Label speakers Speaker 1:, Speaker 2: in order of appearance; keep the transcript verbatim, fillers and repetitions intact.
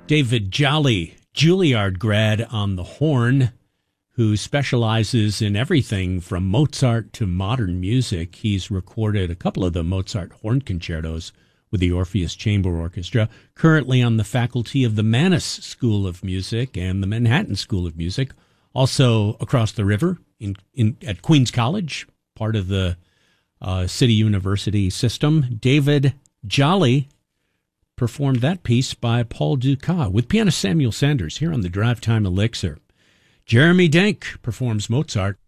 Speaker 1: David Jolly, Juilliard grad on the horn, who specializes in everything from Mozart to modern music. He's recorded a couple of the Mozart horn concertos with the Orpheus Chamber Orchestra, currently on the faculty of the Mannes School of Music and the Manhattan School of Music, also across the river in, in at Queens College, part of the uh, City University system. David Jolly performed that piece by Paul Dukas with pianist Samuel Sanders here on the Drive Time Elixir. Jeremy Denk performs Mozart.